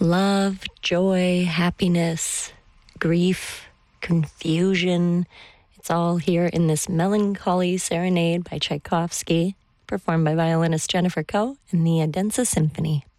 love, joy, happiness, grief, confusion. It's all here in this melancholy serenade by Tchaikovsky, performed by violinist Jennifer Koh and the Odense Symphony.